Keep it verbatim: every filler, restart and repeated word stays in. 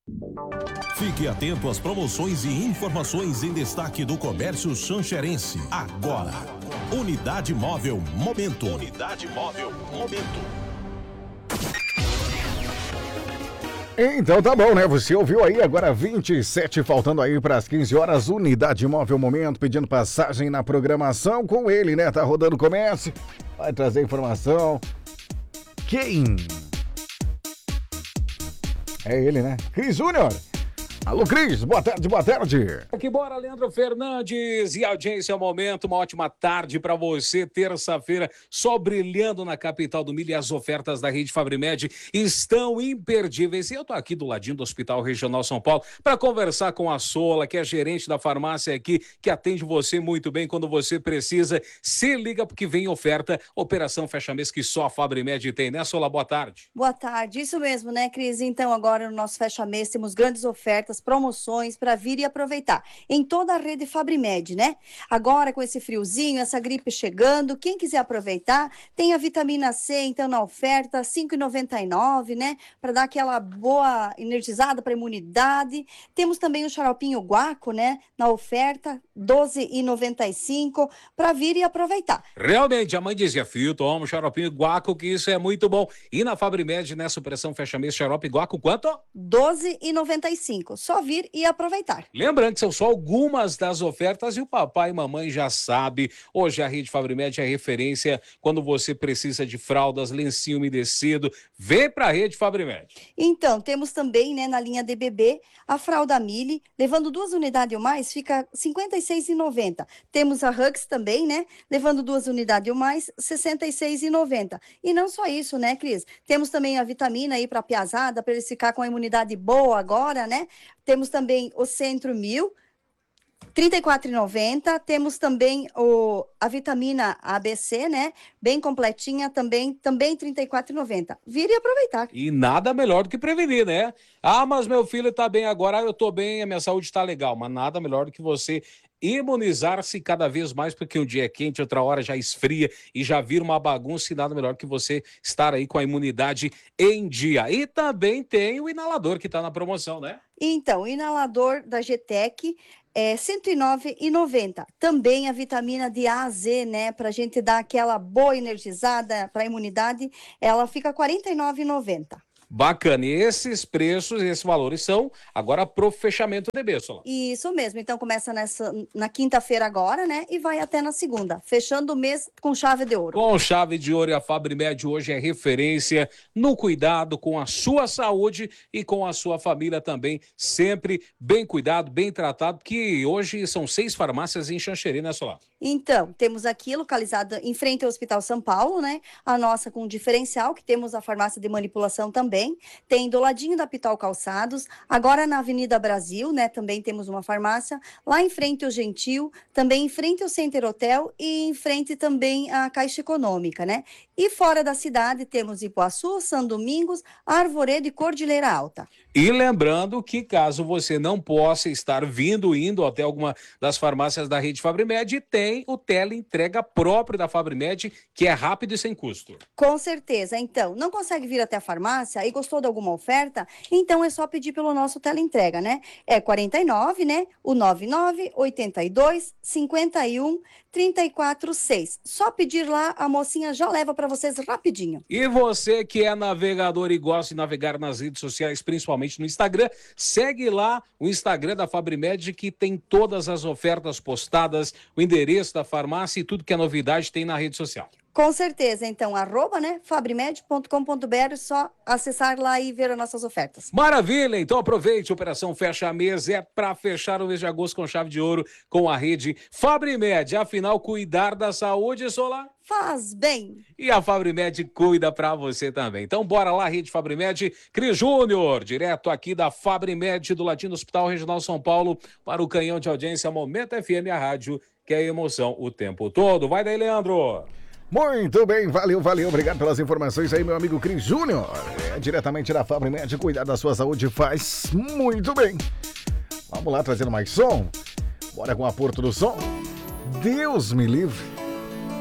Fique atento às promoções e informações em destaque do comércio xanxerense. Agora, Unidade Móvel Momento. Unidade Móvel Momento. Então tá bom, né? Você ouviu aí, agora vinte e sete, faltando aí para as quinze horas, Unidade Móvel Momento, pedindo passagem na programação com ele, né? Tá rodando o comércio, vai trazer informação. Quem? É ele, né? Cris Júnior. Alô, Cris, boa tarde, boa tarde. Aqui, bora, Leandro Fernandes e audiência ao momento, uma ótima tarde para você, terça-feira, só brilhando na capital do milho, e as ofertas da Rede Fabrimed estão imperdíveis. E eu tô aqui do ladinho do Hospital Regional São Paulo para conversar com a Sola, que é gerente da farmácia aqui, que atende você muito bem quando você precisa. Se liga porque vem oferta, operação fecha-mês que só a Fabrimed tem, né, Sola? Boa tarde. Boa tarde, isso mesmo, né, Cris? Então, agora no nosso fecha-mês temos grandes ofertas, promoções para vir e aproveitar em toda a rede Fabrimed, né? Agora com esse friozinho, essa gripe chegando, quem quiser aproveitar, tem a vitamina C então na oferta, cinco reais e noventa e nove centavos, né? Para dar aquela boa energizada para a imunidade. Temos também o xaropinho guaco, né? Na oferta, doze reais e noventa e cinco centavos, para vir e aproveitar. Realmente, a mãe dizia, filho, toma o xaropinho guaco, que isso é muito bom. E na Fabrimed, nessa operação fecha-mês, xarope guaco, quanto? doze reais e noventa e cinco centavos. Só vir e aproveitar. Lembrando que são só algumas das ofertas e o papai e mamãe já sabe. Hoje a Rede Fabrimed é referência quando você precisa de fraldas, lencinho umedecido. Vem pra Rede Fabrimed. Então, temos também, né, na linha de bebê, a fralda Mili, levando duas unidades ou mais, fica cinquenta e seis reais e noventa centavos. Temos a Hugs também, né, levando duas unidades ou mais, sessenta e seis reais e noventa centavos. E não só isso, né, Cris? Temos também a vitamina aí para a piazada, para eles ficar com a imunidade boa agora, né? Temos também o Centro Mil, trinta e quatro reais e noventa centavos. Temos também o, a vitamina A B C, né? Bem completinha também, também trinta e quatro reais e noventa centavos. Vire e aproveitar. E nada melhor do que prevenir, né? Ah, mas meu filho tá bem agora, eu tô bem, a minha saúde tá legal. Mas nada melhor do que você imunizar-se cada vez mais, porque um dia é quente, outra hora já esfria e já vira uma bagunça, e nada melhor que você estar aí com a imunidade em dia. E também tem o inalador que tá na promoção, né? Então, o inalador da G T E C é cento e nove reais e noventa centavos. Também a vitamina de A a Z, né, pra gente dar aquela boa energizada para a imunidade, ela fica quarenta e nove reais e noventa centavos. Bacana, e esses preços, esses valores são agora pro fechamento de mês, Sola. Isso mesmo, então começa nessa, na quinta-feira agora, né, e vai até na segunda, fechando o mês com chave de ouro. Com chave de ouro, e a Fabrimed hoje é referência no cuidado com a sua saúde e com a sua família também, sempre bem cuidado, bem tratado, que hoje são seis farmácias em Xanxerê, né, Solar? Então, temos aqui localizada em frente ao Hospital São Paulo, né, a nossa com diferencial, que temos a farmácia de manipulação também. Tem do ladinho da Pitol Calçados, agora na Avenida Brasil, né, também temos uma farmácia, lá em frente ao Gentil, também em frente ao Center Hotel e em frente também à Caixa Econômica, né? E fora da cidade temos Ipuaçu, São Domingos, Arvoredo e Cordilheira Alta. E lembrando que caso você não possa estar vindo, indo até alguma das farmácias da Rede Fabrimed, tem o teleentrega próprio da Fabrimed, que é rápido e sem custo. Com certeza. Então, não consegue vir até a farmácia e gostou de alguma oferta? Então é só pedir pelo nosso teleentrega, né? É quarenta e nove, né? O noventa e nove, oitenta e dois, cinquenta e um, trinta e quatro, seis. Só pedir lá, a mocinha já leva para vocês rapidinho. E você que é navegador e gosta de navegar nas redes sociais, principalmente no Instagram, segue lá o Instagram da Fabrimed, que tem todas as ofertas postadas, o endereço da farmácia e tudo que é novidade tem na rede social. Com certeza, então, arroba, né, fabrimed ponto com ponto br, só acessar lá e ver as nossas ofertas. Maravilha, então aproveite, Operação Fecha Mês é para fechar o mês de agosto com chave de ouro com a rede Fabrimed, afinal, cuidar da saúde, Solar, faz bem. E a Fabrimed cuida para você também. Então bora lá, rede Fabrimed, Cris Júnior, direto aqui da Fabrimed, do ladinho do Hospital Regional São Paulo, para o canhão de audiência Momento F M, a rádio que é emoção o tempo todo. Vai daí, Leandro. Muito bem, valeu, valeu, obrigado pelas informações aí, meu amigo Cris Júnior. É diretamente da Fabrimed, cuidar da sua saúde faz muito bem. Vamos lá, trazendo mais som. Bora com a Porto do Som. Deus me livre.